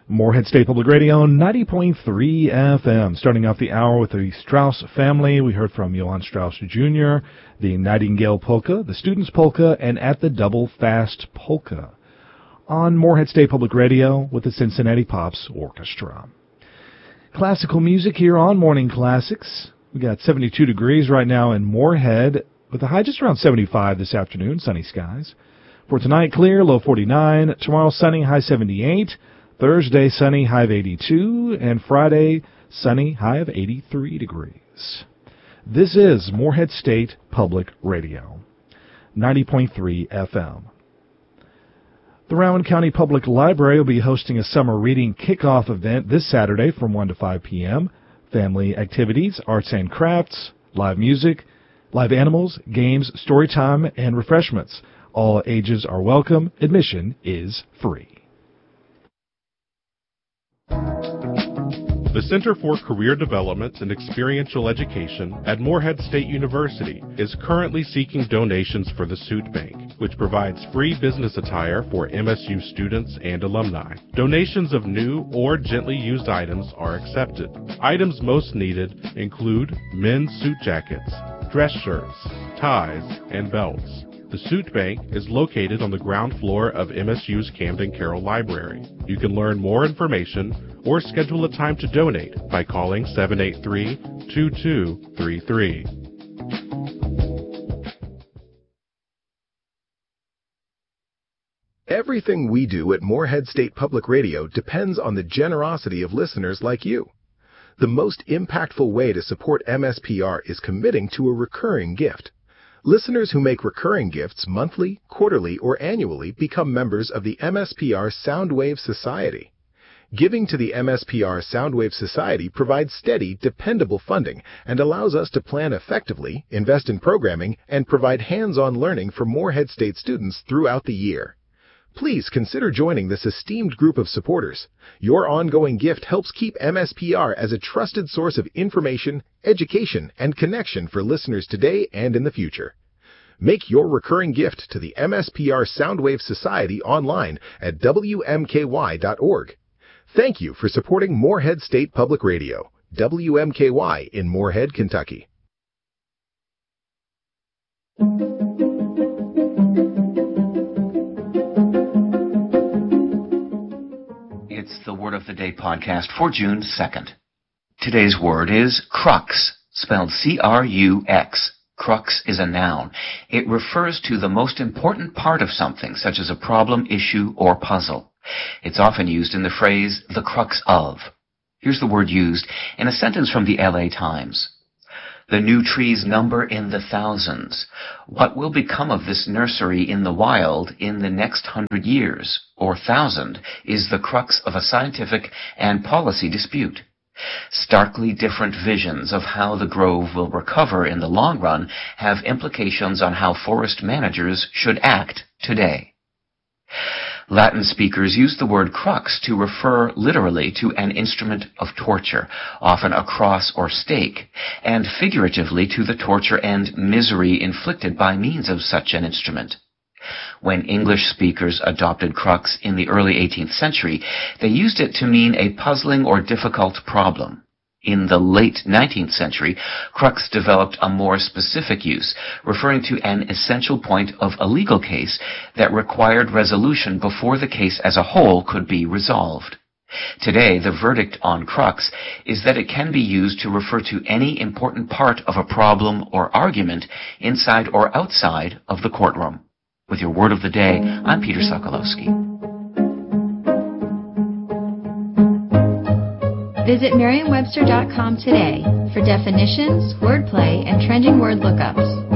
Morehead State Public Radio, 90.3 FM. Starting off the hour with the Strauss family. We heard from Johann Strauss Jr., the Nightingale Polka, the Students Polka, and At the Double Fast Polka on Morehead State Public Radio with the Cincinnati Pops Orchestra. Classical music here on Morning Classics. We got 72 degrees right now in Morehead with a high just around 75 this afternoon, sunny skies. For tonight, clear, low 49. Tomorrow, sunny, high 78. Thursday, sunny, high of 82, and Friday, sunny, high of 83 degrees. This is Morehead State Public Radio, 90.3 FM. The Rowan County Public Library will be hosting a summer reading kickoff event this Saturday from 1 to 5 p.m. Family activities, arts and crafts, live music, live animals, games, story time, and refreshments. All ages are welcome. Admission is free. The Center for Career Development and Experiential Education at Morehead State University is currently seeking donations for the Suit Bank, which provides free business attire for MSU students and alumni. Donations of new or gently used items are accepted. Items most needed include men's suit jackets, dress shirts, ties, and belts. The Suit Bank is located on the ground floor of MSU's Camden Carroll Library. You can learn more information or schedule a time to donate by calling 783-2233. Everything we do at Morehead State Public Radio depends on the generosity of listeners like you. The most impactful way to support MSPR is committing to a recurring gift. Listeners who make recurring gifts monthly, quarterly, or annually become members of the MSPR Soundwave Society. Giving to the MSPR Soundwave Society provides steady, dependable funding and allows us to plan effectively, invest in programming, and provide hands-on learning for Morehead State students throughout the year. Please consider joining this esteemed group of supporters. Your ongoing gift helps keep MSPR as a trusted source of information, education, and connection for listeners today and in the future. Make your recurring gift to the MSPR Soundwave Society online at WMKY.org. Thank you for supporting Morehead State Public Radio, WMKY in Morehead, Kentucky. It's the Word of the Day podcast for June 2nd. Today's word is crux, spelled C-R-U-X. Crux is a noun. It refers to the most important part of something, such as a problem, issue, or puzzle. It's often used in the phrase, the crux of. Here's the word used in a sentence from the LA Times. The new trees number in the thousands. What will become of this nursery in the wild in the next 100 years, or 1,000, is the crux of a scientific and policy dispute. Starkly different visions of how the grove will recover in the long run have implications on how forest managers should act today. Latin speakers use the word crux to refer literally to an instrument of torture, often a cross or stake, and figuratively to the torture and misery inflicted by means of such an instrument. When English speakers adopted crux in the early 18th century, they used it to mean a puzzling or difficult problem. In the late 19th century, crux developed a more specific use, referring to an essential point of a legal case that required resolution before the case as a whole could be resolved. Today, the verdict on crux is that it can be used to refer to any important part of a problem or argument inside or outside of the courtroom. With your Word of the Day, I'm Peter Sokolowski. Visit Merriam-Webster.com today for definitions, wordplay, and trending word lookups.